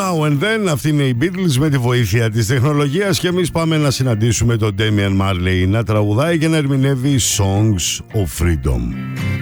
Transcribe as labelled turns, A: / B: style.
A: Now and Then, αυτή είναι οι Beatles με τη βοήθεια της τεχνολογίας και εμείς πάμε να συναντήσουμε τον Damian Marley να τραγουδάει και να ερμηνεύει Songs of Freedom.